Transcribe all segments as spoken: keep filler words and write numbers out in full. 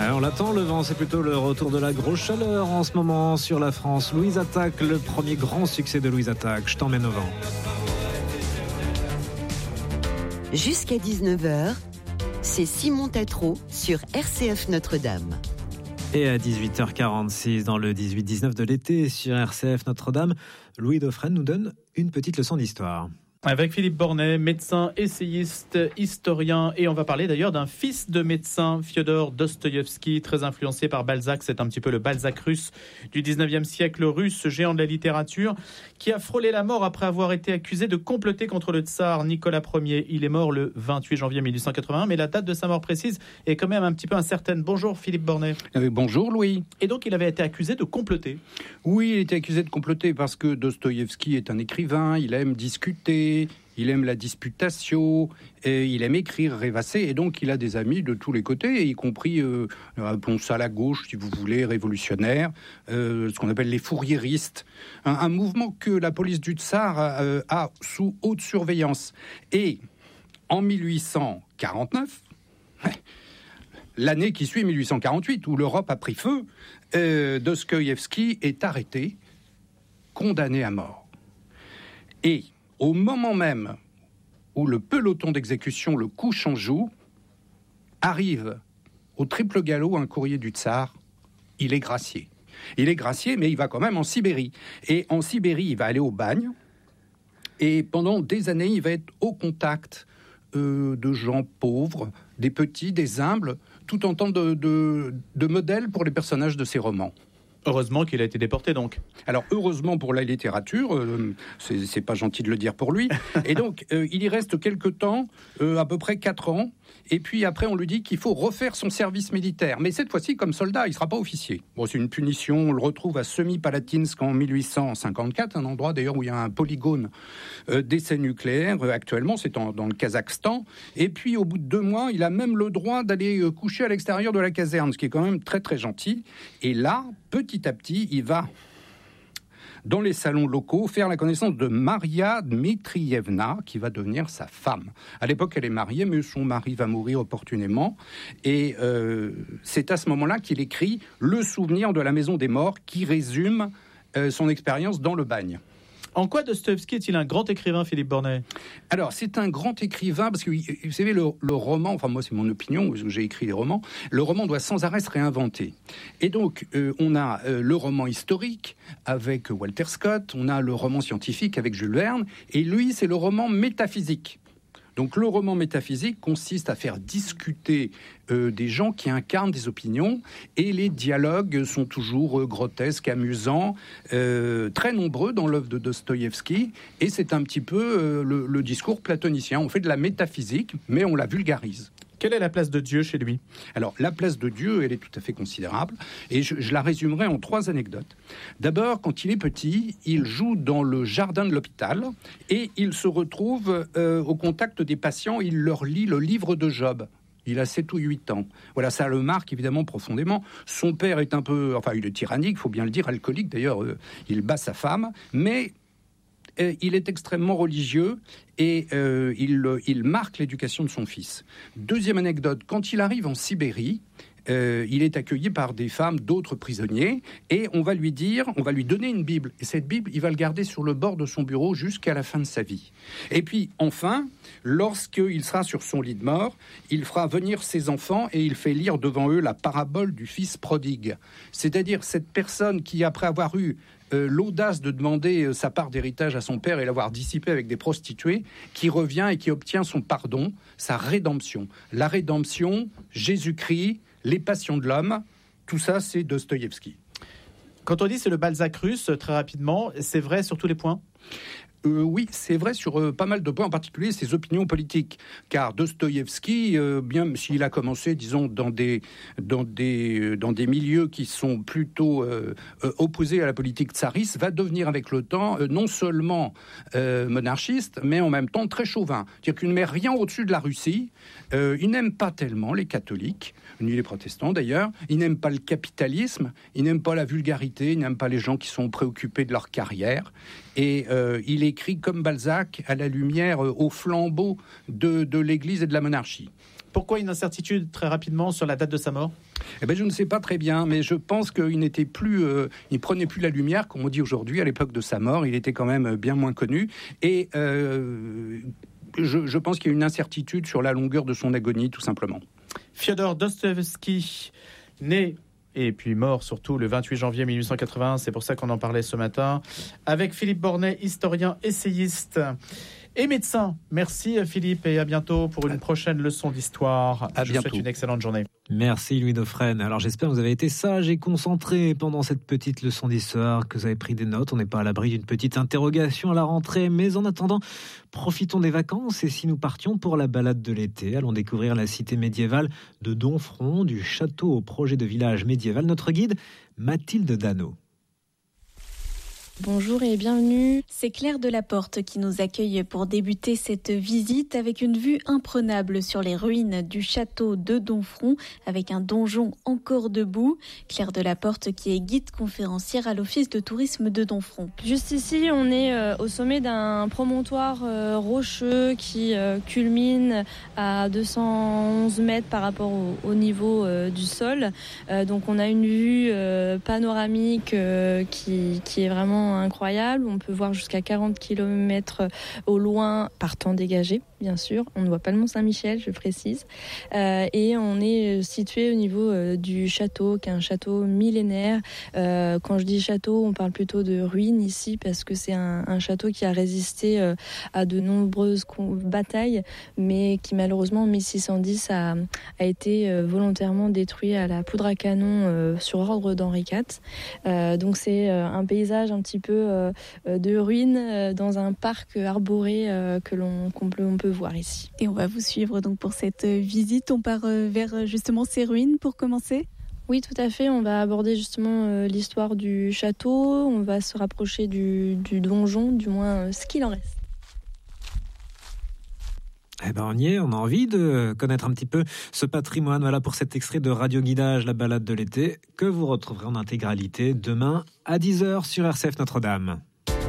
Ouais, on l'attend, le vent, c'est plutôt le retour de la grosse chaleur en ce moment sur la France. Louise Attaque, le premier grand succès de Louise Attaque. Je t'emmène au vent. Jusqu'à dix-neuf heures, c'est Simon Tatro sur R C F Notre-Dame. Et à dix-huit heures quarante-six, dans le dix-huit dix-neuf de l'été sur R C F Notre-Dame, Louis Dauphren nous donne une petite leçon d'histoire. Avec Philippe Bornet, médecin, essayiste, historien, et on va parler d'ailleurs d'un fils de médecin, Fiodor Dostoïevski, très influencé par Balzac. C'est un petit peu le Balzac russe du dix-neuvième siècle russe, géant de la littérature, qui a frôlé la mort après avoir été accusé de comploter contre le tsar Nicolas Ier. Il est mort le vingt-huit janvier mille huit cent quatre-vingt-un, mais la date de sa mort précise est quand même un petit peu incertaine. Bonjour Philippe Bornet. Euh, bonjour Louis. Et donc il avait été accusé de comploter. Oui, il était accusé de comploter parce que Dostoïevski est un écrivain, il aime discuter, il aime la disputation, et il aime écrire, rêvasser, et donc il a des amis de tous les côtés, y compris, euh, appelons ça la gauche, si vous voulez, révolutionnaire, euh, ce qu'on appelle les fourriéristes, un, un mouvement que la police du tsar euh, a sous haute surveillance. Et en mille huit cent quarante-neuf, l'année qui suit mille huit cent quarante-huit, où l'Europe a pris feu, euh, Dostoïevski est arrêté, condamné à mort. Et au moment même où le peloton d'exécution le couche en joue, arrive au triple galop un courrier du tsar. Il est gracié. Il est gracié, mais il va quand même en Sibérie. Et en Sibérie, il va aller au bagne. Et pendant des années, il va être au contact euh, de gens pauvres, des petits, des humbles, tout en tant de, de, de modèle pour les personnages de ses romans. Heureusement qu'il a été déporté donc. Alors heureusement pour la littérature, euh, c'est, c'est pas gentil de le dire pour lui. Et donc euh, il y reste quelque temps, euh, à peu près quatre ans. Et puis après on lui dit qu'il faut refaire son service militaire. Mais cette fois-ci comme soldat, il sera pas officier. Bon, c'est une punition. On le retrouve à Semipalatinsk en mille huit cent cinquante-quatre, un endroit d'ailleurs où il y a un polygone euh, d'essais nucléaires. Euh, actuellement, c'est en, dans le Kazakhstan. Et puis au bout de deux mois, il a même le droit d'aller euh, coucher à l'extérieur de la caserne, ce qui est quand même très très gentil. Et là, petit à petit, il va, dans les salons locaux, faire la connaissance de Maria Dmitrievna, qui va devenir sa femme. À l'époque, elle est mariée, mais son mari va mourir opportunément. Et euh, c'est à ce moment-là qu'il écrit « Le souvenir de la maison des morts », qui résume euh, son expérience dans le bagne. En quoi Dostoïevski est-il un grand écrivain, Philippe Bornet ? Alors, c'est un grand écrivain, parce que, vous savez, le, le roman, enfin moi c'est mon opinion, parce que j'ai écrit des romans, le roman doit sans arrêt se réinventer. Et donc, euh, on a euh, le roman historique avec Walter Scott, on a le roman scientifique avec Jules Verne, et lui, c'est le roman métaphysique. Donc le roman métaphysique consiste à faire discuter euh, des gens qui incarnent des opinions, et les dialogues sont toujours euh, grotesques, amusants, euh, très nombreux dans l'œuvre de Dostoïevski, et c'est un petit peu euh, le, le discours platonicien. On fait de la métaphysique, mais on la vulgarise. Quelle est la place de Dieu chez lui ? Alors, la place de Dieu, elle est tout à fait considérable, et je, je la résumerai en trois anecdotes. D'abord, quand il est petit, il joue dans le jardin de l'hôpital, et il se retrouve euh, au contact des patients, il leur lit le livre de Job. Il a sept ou huit ans. Voilà, ça le marque évidemment profondément. Son père est un peu, enfin, il est tyrannique, il faut bien le dire, alcoolique d'ailleurs, euh, il bat sa femme, mais euh, il est extrêmement religieux, et euh, il, il marque l'éducation de son fils. Deuxième anecdote, quand il arrive en Sibérie, euh, il est accueilli par des femmes d'autres prisonniers, et on va lui dire, on va lui donner une Bible. Et cette Bible, il va le garder sur le bord de son bureau jusqu'à la fin de sa vie. Et puis, enfin, lorsqu'il sera sur son lit de mort, il fera venir ses enfants et il fait lire devant eux la parabole du fils prodigue. C'est-à-dire cette personne qui, après avoir eu Euh, l'audace de demander euh, sa part d'héritage à son père et l'avoir dissipé avec des prostituées, qui revient et qui obtient son pardon, sa rédemption. La rédemption, Jésus-Christ, les passions de l'homme, tout ça, c'est Dostoïevski. Quand on dit c'est le Balzac russe, très rapidement, c'est vrai sur tous les points ? Euh, oui, c'est vrai sur euh, pas mal de points, en particulier ses opinions politiques. Car Dostoïevski, euh, bien s'il a commencé, disons, dans des, dans des, euh, dans des milieux qui sont plutôt euh, euh, opposés à la politique tsariste, va devenir avec le temps euh, non seulement euh, monarchiste, mais en même temps très chauvin. C'est-à-dire qu'il ne met rien au-dessus de la Russie. Euh, il n'aime pas tellement les catholiques, ni les protestants d'ailleurs. Il n'aime pas le capitalisme, il n'aime pas la vulgarité, il n'aime pas les gens qui sont préoccupés de leur carrière. Et euh, il écrit comme Balzac à la lumière, euh, au flambeau de, de l'Église et de la monarchie. Pourquoi une incertitude très rapidement sur la date de sa mort ? Eh ben, je ne sais pas très bien, mais je pense qu'il n'était plus, euh, il prenait plus la lumière, comme on dit aujourd'hui. À l'époque de sa mort, il était quand même bien moins connu. Et euh, je, je pense qu'il y a une incertitude sur la longueur de son agonie, tout simplement. Fyodor Dostoïevski, né et puis mort surtout le vingt-huit janvier mille huit cent quatre-vingt-un, c'est pour ça qu'on en parlait ce matin, avec Philippe Bornet, historien, essayiste et médecin. Merci Philippe et à bientôt pour une prochaine leçon d'histoire. À Je bientôt. vous souhaite une excellente journée. Merci Louis Dauphren. Alors j'espère que vous avez été sage et concentré pendant cette petite leçon d'histoire, que vous avez pris des notes. On n'est pas à l'abri d'une petite interrogation à la rentrée, mais en attendant, profitons des vacances et si nous partions pour la balade de l'été, allons découvrir la cité médiévale de Domfront, du château au projet de village médiéval. Notre guide, Mathilde Dano. Bonjour et bienvenue. C'est Claire Delaporte qui nous accueille pour débuter cette visite avec une vue imprenable sur les ruines du château de Domfront avec un donjon encore debout. Claire Delaporte qui est guide conférencière à l'office de tourisme de Domfront. Juste ici, on est euh, au sommet d'un promontoire euh, rocheux qui euh, culmine à deux cent onze mètres par rapport au, au niveau euh, du sol. Euh, donc on a une vue euh, panoramique euh, qui, qui est vraiment incroyable. On peut voir jusqu'à quarante kilomètres au loin par temps dégagé, bien sûr. On ne voit pas le Mont-Saint-Michel, je précise. Euh, et on est situé au niveau euh, du château, qui est un château millénaire. Euh, quand je dis château, on parle plutôt de ruines ici, parce que c'est un, un château qui a résisté euh, à de nombreuses batailles, mais qui malheureusement en mille six cent dix a, a été euh, volontairement détruit à la poudre à canon euh, sur ordre d'Henri quatre. Euh, donc c'est euh, un paysage un petit peu euh, de ruines euh, dans un parc arboré euh, que l'on, qu'on peut, on peut voir ici. Et on va vous suivre donc pour cette visite. On part vers justement ces ruines pour commencer ? Oui, tout à fait. On va aborder justement euh, l'histoire du château. On va se rapprocher du, du donjon, du moins euh, ce qu'il en reste. Eh ben on y est, on a envie de connaître un petit peu ce patrimoine. Voilà pour cet extrait de Radio Guidage, la balade de l'été, que vous retrouverez en intégralité demain à dix heures sur R C F Notre-Dame.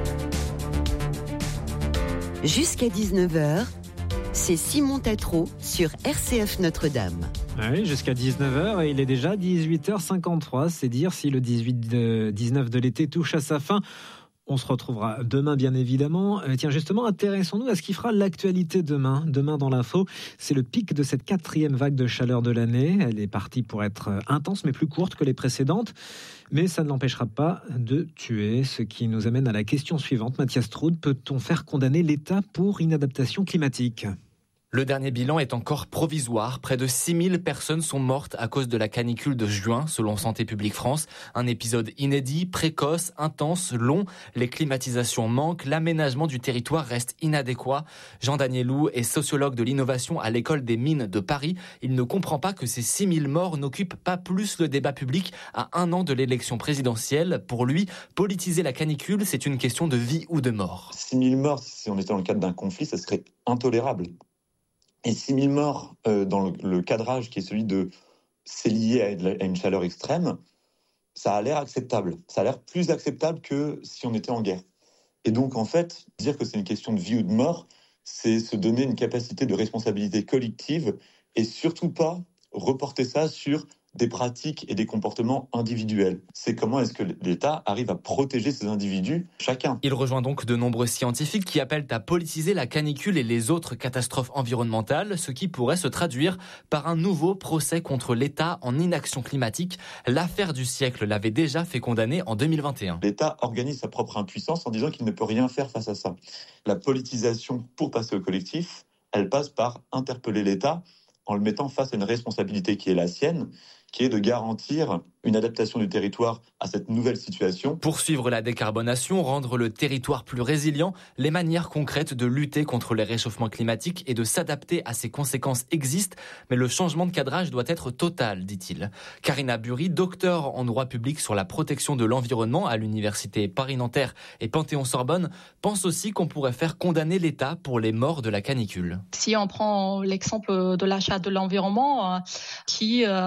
Jusqu'à dix-neuf heures, c'est Simon Tatro sur R C F Notre-Dame. Oui, jusqu'à dix-neuf heures et il est déjà dix-huit heures cinquante-trois. C'est dire si le dix-huit dix-neuf de l'été touche à sa fin. On se retrouvera demain, bien évidemment. Euh, tiens, justement, intéressons-nous à ce qui fera l'actualité demain. Demain, dans l'info, c'est le pic de cette quatrième vague de chaleur de l'année. Elle est partie pour être intense, mais plus courte que les précédentes. Mais ça ne l'empêchera pas de tuer. Ce qui nous amène à la question suivante. Mathias Troud, peut-on faire condamner l'État pour inadaptation climatique ? Le dernier bilan est encore provisoire. Près de six mille personnes sont mortes à cause de la canicule de juin, selon Santé publique France. Un épisode inédit, précoce, intense, long. Les climatisations manquent, l'aménagement du territoire reste inadéquat. Jean Danielou est sociologue de l'innovation à l'école des mines de Paris. Il ne comprend pas que ces six mille morts n'occupent pas plus le débat public à un an de l'élection présidentielle. Pour lui, politiser la canicule, c'est une question de vie ou de mort. six mille morts, si on était dans le cadre d'un conflit, ça serait intolérable. Et six mille morts euh, dans le, le cadrage qui est celui de c'est lié à, à une chaleur extrême, ça a l'air acceptable. Ça a l'air plus acceptable que si on était en guerre. Et donc, en fait, dire que c'est une question de vie ou de mort, c'est se donner une capacité de responsabilité collective et surtout pas reporter ça sur des pratiques et des comportements individuels. C'est comment est-ce que l'État arrive à protéger ces individus, chacun. Il rejoint donc de nombreux scientifiques qui appellent à politiser la canicule et les autres catastrophes environnementales, ce qui pourrait se traduire par un nouveau procès contre l'État en inaction climatique. L'affaire du siècle l'avait déjà fait condamner en deux mille vingt et un. L'État organise sa propre impuissance en disant qu'il ne peut rien faire face à ça. La politisation, pour passer au collectif, elle passe par interpeller l'État en le mettant face à une responsabilité qui est la sienne, qui est de garantir une adaptation du territoire à cette nouvelle situation. Poursuivre la décarbonation, rendre le territoire plus résilient, les manières concrètes de lutter contre les réchauffements climatiques et de s'adapter à ces conséquences existent, mais le changement de cadrage doit être total, dit-il. Karina Bury, docteur en droit public sur la protection de l'environnement à l'université Paris-Nanterre et Panthéon-Sorbonne, pense aussi qu'on pourrait faire condamner l'État pour les morts de la canicule. Si on prend l'exemple de l'achat de l'environnement, qui euh,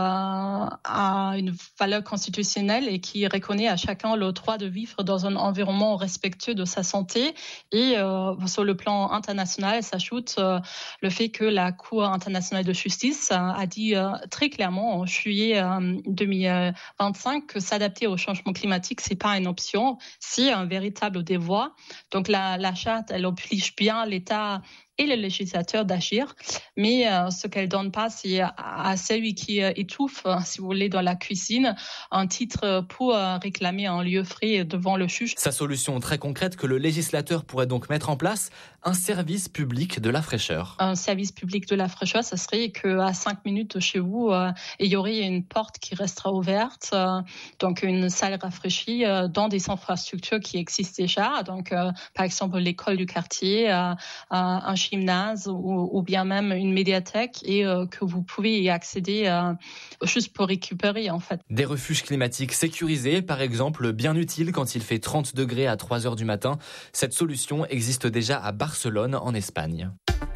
a une valeur constitutionnelle et qui reconnaît à chacun le droit de vivre dans un environnement respectueux de sa santé. Et euh, sur le plan international, s'ajoute euh, le fait que la Cour internationale de justice a, a dit euh, très clairement en juillet euh, deux mille vingt-cinq que s'adapter au changement climatique, c'est pas une option, c'est un véritable devoir. Donc la, la charte, elle oblige bien l'État et le législateur d'agir, mais euh, ce qu'elle donne pas, c'est à, à celui qui euh, étouffe, euh, si vous voulez, dans la cuisine, un titre pour euh, réclamer un lieu frais devant le juge. Sa solution très concrète que le législateur pourrait donc mettre en place, un service public de la fraîcheur. Un service public de la fraîcheur, ça serait qu'à cinq minutes de chez vous, euh, il y aurait une porte qui restera ouverte, euh, donc une salle rafraîchie euh, dans des infrastructures qui existent déjà, donc euh, par exemple l'école du quartier, euh, un gymnase ou, ou bien même une médiathèque et euh, que vous pouvez y accéder euh, juste pour récupérer en fait. Des refuges climatiques sécurisés, par exemple, bien utiles quand il fait trente degrés à trois heures du matin. Cette solution existe déjà à Barcelone, en Espagne.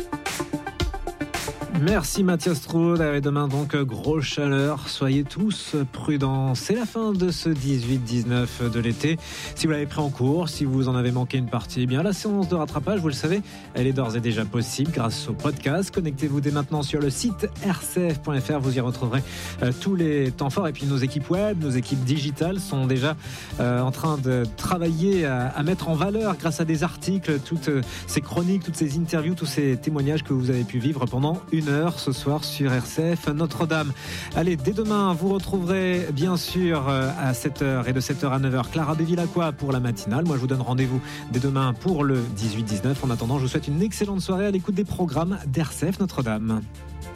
Merci Mathias Straude. Demain donc, grosse chaleur. Soyez tous prudents. C'est la fin de ce dix-huit dix-neuf de l'été. Si vous l'avez pris en cours, si vous en avez manqué une partie, eh bien la séance de rattrapage, vous le savez, elle est d'ores et déjà possible grâce au podcast. Connectez-vous dès maintenant sur le site r c f point f r. Vous y retrouverez euh, tous les temps forts. Et puis nos équipes web, nos équipes digitales sont déjà euh, en train de travailler à, à mettre en valeur grâce à des articles, toutes ces chroniques, toutes ces interviews, tous ces témoignages que vous avez pu vivre pendant une heure ce soir sur R C F Notre-Dame. Allez, dès demain, vous retrouverez bien sûr à sept heures et de sept heures à neuf heures Clara Bevilacqua pour la matinale. Moi, je vous donne rendez-vous dès demain pour le dix-huit dix-neuf. En attendant, je vous souhaite une excellente soirée à l'écoute des programmes d'R C F Notre-Dame.